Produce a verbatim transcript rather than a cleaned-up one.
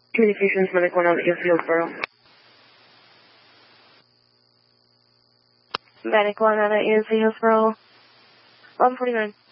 Communications, Medic one out at U F Hillsboro. Medic one out at U N C Hillsboro. eleven forty-nine.